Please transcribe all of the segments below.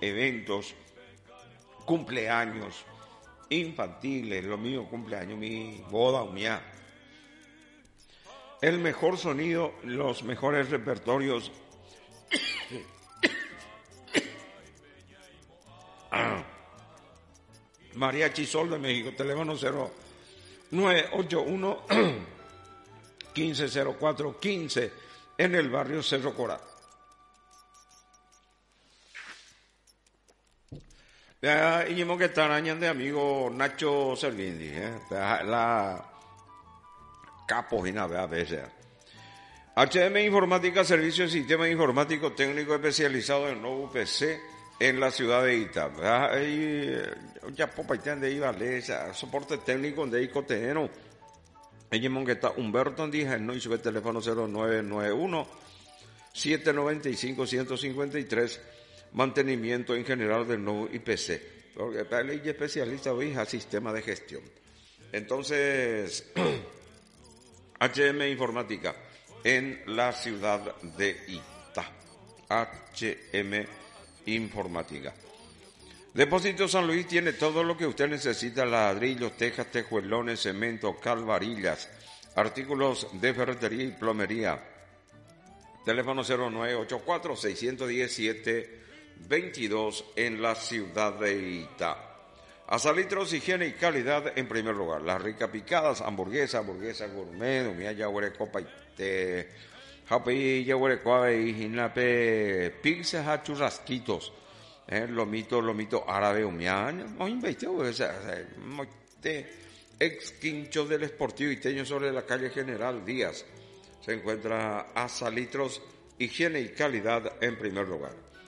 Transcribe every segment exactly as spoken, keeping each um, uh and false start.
eventos, cumpleaños infantiles, lo mío cumpleaños, mi boda, mía. El mejor sonido, los mejores repertorios. Mariachi Sol de México, teléfono cero nueve ocho uno quince cero cuatro quince en el barrio Cerro Corá. Y hemos que estar de amigo Nacho Servindi, ¿eh? La capojina a veces. H M Informática, Servicio de Sistema Informático Técnico Especializado en nuevo P C en la ciudad de Ita. Ya popa de iba a soporte técnico de Icoteno. Ella hemos que está Humberto Andija, no hizo el teléfono cero nueve nueve uno siete nueve cinco uno cinco tres. Mantenimiento en general del nuevo I P C, porque para ley especialista hoy a sistema de gestión. Entonces, H M Informática en la ciudad de Ita. H M Informática. Depósito San Luis tiene todo lo que usted necesita: ladrillos, tejas, tejuelones, cemento, cal, varillas, artículos de ferretería y plomería. Teléfono cero nueve ocho cuatro seis uno siete veintidós en la ciudad de Ita. Asalitros, higiene y calidad en primer lugar. Las ricas picadas, hamburguesa, hamburguesa gourmet, umia yahuere copa y te japi yahuere coa y jinape pizza ha churrasquitos, eh, lomito, lomito árabe umia, no investe, o sea, moite ex quincho del Esportivo Iteño sobre la calle General Díaz. Se encuentra Asalitros, higiene y calidad en primer lugar.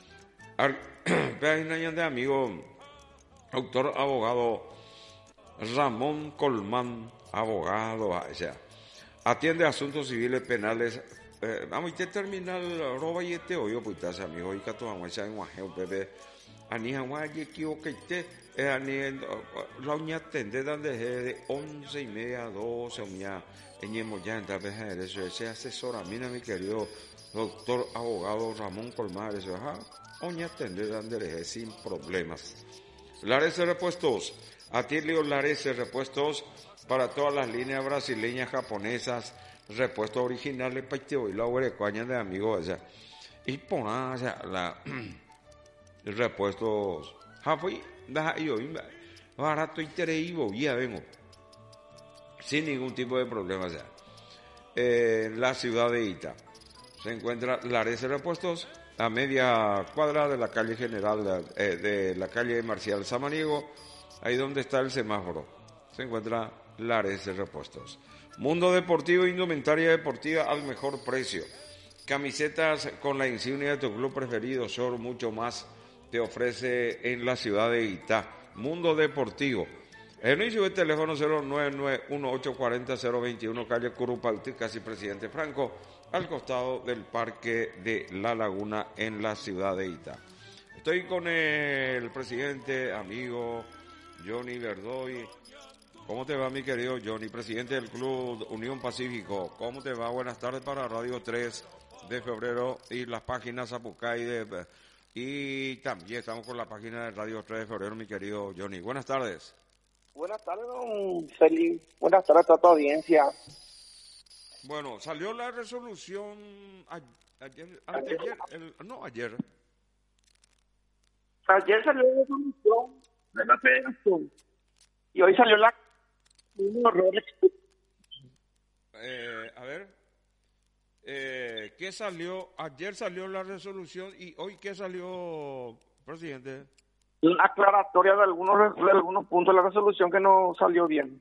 Vean de amigo, autor abogado Ramón Colmán, abogado, o sea, atiende asuntos civiles, penales. Eh, vamos a terminar roba y este hoyo, pues estás amigo, y que tú vamos a en guajeo, bebé. Ani hawaii equivoquete, eh, ani la uña tende de once y media a doce, uña, en ya en de eso, ese asesoramiento, mi querido doctor abogado Ramón Colmán, eso, ajá. Oña tende dándole sin problemas. Lares de repuestos. Atilio Lares de repuestos para todas las líneas brasileñas, japonesas, repuestos originales, paiteo y la huerecuaña de amigos, o sea, y poná, o sea, la repuestos, japoy, da yo, barato y tereivo, ya vengo, sin ningún tipo de problema, o sea, eh, la ciudad de Ita se encuentra Lares de repuestos a media cuadra de la calle General, eh, de la calle Marcial Samaniego, ahí donde está el semáforo, se encuentra Lares de Repuestos. Mundo Deportivo, indumentaria deportiva al mejor precio. Camisetas con la insignia de tu club preferido, short, mucho más, te ofrece en la ciudad de Itá. Mundo Deportivo. El inicio de teléfono cero nueve nueve uno ocho cuatro cero cero veintiuno, calle Curupalti, casi Presidente Franco, al costado del Parque de la Laguna en la ciudad de Ita. Estoy con el presidente, amigo Johnny Verdoy. ¿Cómo te va, mi querido Johnny? Presidente del Club Unión Pacífico. ¿Cómo te va? Buenas tardes para Radio tres de febrero y las páginas Apucay de... Y también estamos con la página de Radio tres de febrero, mi querido Johnny. Buenas tardes. Buenas tardes, don Felipe. Buenas tardes a toda tu audiencia. Bueno, salió la resolución ayer, anteayer, el, no ayer. Ayer salió la resolución de la federación y hoy salió la un horror. Eh, a ver, eh, ¿qué salió? Ayer salió la resolución y hoy ¿qué salió, presidente? Una aclaratoria de algunos de algunos puntos de la resolución que no salió bien.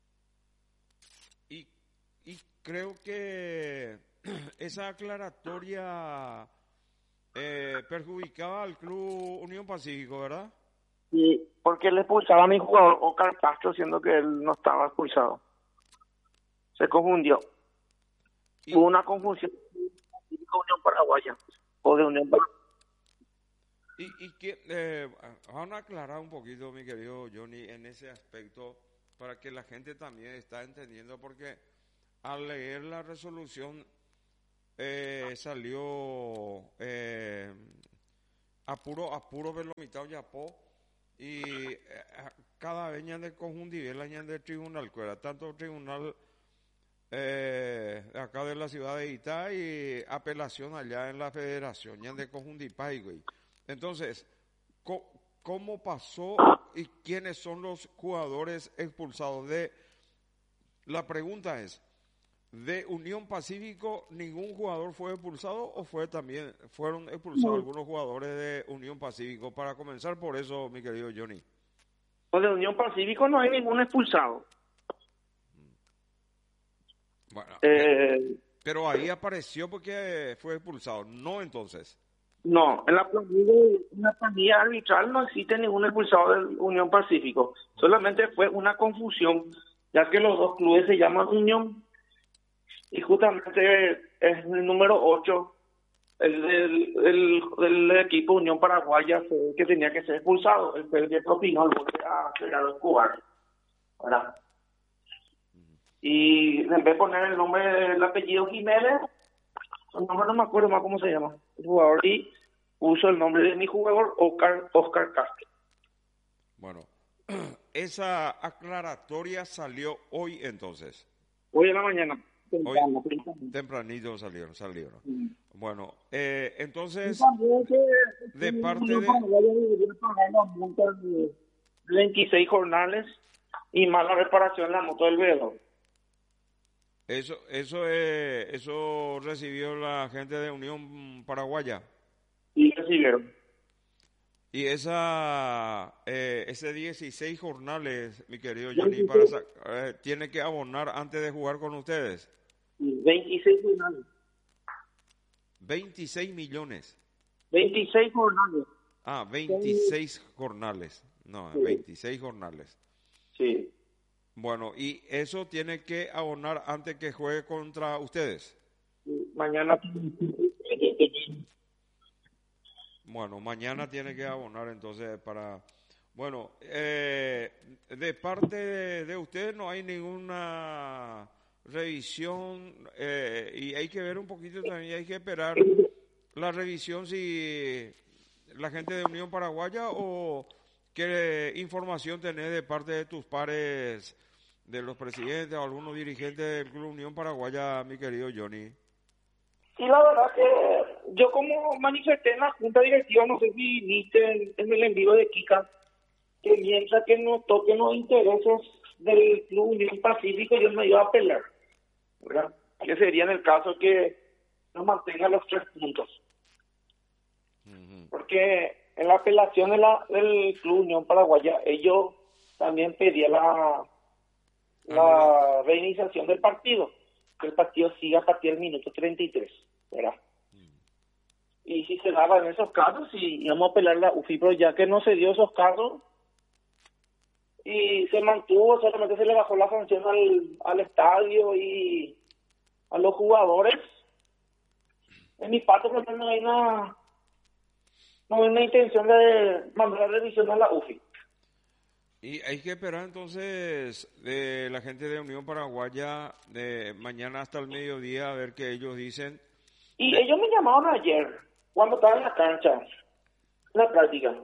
Y y creo que esa aclaratoria eh, perjudicaba al Club Unión Pacífico, ¿verdad? Sí, porque le expulsaba a mi jugador Oscar Castro, siendo que él no estaba expulsado. Se confundió. Y hubo una confusión de Unión Paraguaya o de Unión Paraguaya. Y, y que eh, van a aclarar un poquito, mi querido Johnny, en ese aspecto, para que la gente también está entendiendo, porque al leer la resolución eh, salió eh, a puro, a puro velomitado yapó, y eh, cada vez de conjuntivel de tribunal, cuera, tanto tribunal eh, acá de la ciudad de Itá y apelación allá en la federación, ya de conjuntipay, güey. Entonces, co ¿cómo pasó y quiénes son los jugadores expulsados? De La pregunta es, ¿de Unión Pacífico ningún jugador fue expulsado o fue también fueron expulsados algunos jugadores de Unión Pacífico? Para comenzar por eso, mi querido Johnny. De Unión Pacífico no hay ningún expulsado. Bueno, eh, pero, pero ahí apareció porque fue expulsado, ¿no entonces? No, en la planilla, en la planilla arbitral no existe ningún expulsado de Unión Pacífico. Solamente fue una confusión, ya que los dos clubes se llaman Unión y justamente es el número ocho, el del, el, del equipo Unión Paraguaya, fue el que tenía que ser expulsado, el, el que propinó el gol a Gerardo Escobar, ¿verdad? Y en vez de poner el nombre, el apellido Jiménez, el nombre no me acuerdo más cómo se llama el jugador, y puso el nombre de mi jugador, Oscar, Oscar Castro. Bueno, esa aclaratoria salió hoy entonces. Hoy en la mañana. Temprano, hoy, temprano. Tempranito salieron, salieron. Sí. Bueno, eh, entonces, que, de parte de... la multa de veintiséis jornales y más la reparación en la moto del velo. Eso, eso, eh, eso recibió la gente de Unión Paraguaya. Sí, recibieron. Y esa, eh, ese dieciséis jornales, mi querido Johnny, para eh, tiene que abonar antes de jugar con ustedes. veintiséis jornales. veintiséis millones. veintiséis jornales. Ah, veintiséis jornales. No, sí. veintiséis jornales. Sí. Bueno, y eso tiene que abonar antes que juegue contra ustedes. Mañana. Bueno, mañana tiene que abonar entonces para... Bueno, eh, de parte de, de ustedes no hay ninguna revisión eh, y hay que ver un poquito también, hay que esperar la revisión si la gente de Unión Paraguaya o qué información tenés de parte de tus pares, de los presidentes o algunos dirigentes del Club Unión Paraguaya, mi querido Johnny. Sí, la verdad que yo como manifesté en la junta directiva, no sé si viste en, en el envío de Kika, que mientras que no toquen los intereses del Club Unión Pacífico, yo me iba a apelar, ¿verdad? Que sería en el caso que no mantenga los tres puntos. Uh-huh. Porque en la apelación de la, del Club Unión Paraguaya, ellos también pedían la, la uh-huh. reiniciación del partido, que el partido siga a partir del minuto treinta y tres, ¿verdad? Uh-huh. Y si se daba en esos casos, si íbamos a apelar la U F I, pero ya que no se dio esos casos, y se mantuvo, solamente se le bajó la sanción al, al estadio y a los jugadores. En mi parte, pues, no hay una, no hay una intención de mandar la revisión a la U F I. Y hay que esperar entonces de la gente de Unión Paraguaya de mañana hasta el mediodía a ver qué ellos dicen. Y ellos me llamaron ayer, cuando estaba en la cancha, en la práctica.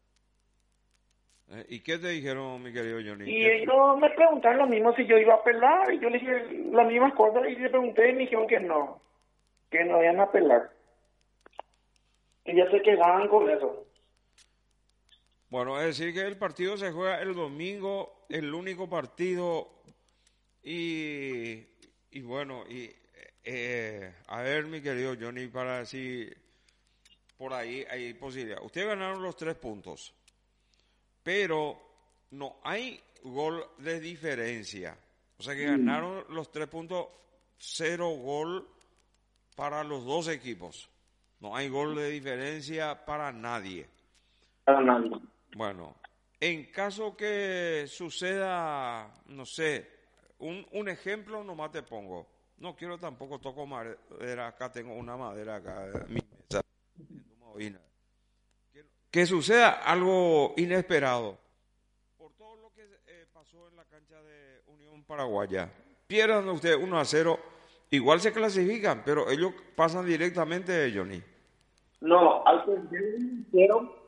¿Y qué te dijeron, mi querido Johnny? Y ellos me preguntaron lo mismo, si yo iba a apelar, y yo les dije las mismas cosas, y les pregunté y me dijeron que no, que no iban a apelar. Que ya se quedaban con eso. Bueno, es decir que el partido se juega el domingo, el único partido, y, y bueno, y eh, a ver, mi querido Johnny, para decir, por ahí hay posibilidad. Ustedes ganaron los tres puntos. Pero no hay gol de diferencia. O sea que ganaron los tres puntos, cero gol para los dos equipos. No hay gol de diferencia para nadie. Para nadie. Bueno, en caso que suceda, no sé, un, un ejemplo nomás te pongo. No quiero tampoco toco madera, acá tengo una madera acá en mi mesa. Que suceda algo inesperado. Por todo lo que eh, pasó en la cancha de Unión Paraguaya. Pierdan ustedes uno a cero, igual se clasifican, pero ellos pasan directamente, Johnny. No, hay que ver un delantero